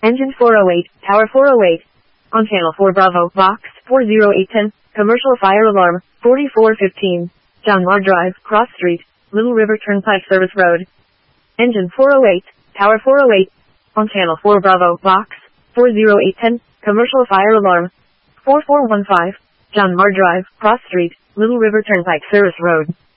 Engine 408, Tower 408. On Channel 4 Bravo, Box 40810, Commercial Fire Alarm, 4415. John Marr Drive, Cross Street, Little River Turnpike Service Road. Engine 408, Tower 408. On Channel 4 Bravo, Box 40810, Commercial Fire Alarm, 4415. John Marr Drive, Cross Street, Little River Turnpike Service Road.